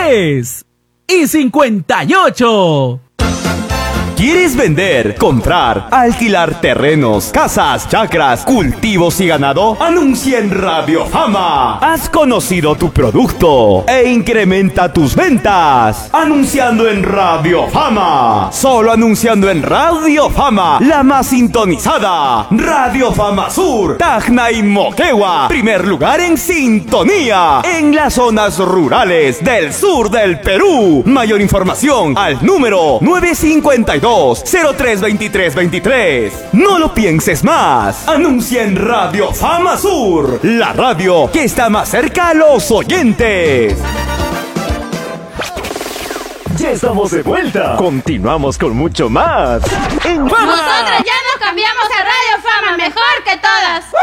3:58. ¿Quieres vender, comprar, alquilar terrenos, casas, chacras, cultivos y ganado? Anuncia en Radio Fama. Has conocido tu producto e incrementa tus ventas. Anunciando en Radio Fama. Solo anunciando en Radio Fama, la más sintonizada. Radio Fama Sur, Tacna y Moquegua. Primer lugar en sintonía en las zonas rurales del sur del Perú. Mayor información al número 952-032323. No lo pienses más. Anuncia en Radio Fama Sur, la radio que está más cerca a los oyentes. Ya estamos de vuelta. Continuamos con mucho más en Fama. Nosotros ya nos cambiamos a Radio Fama, mejor que todas.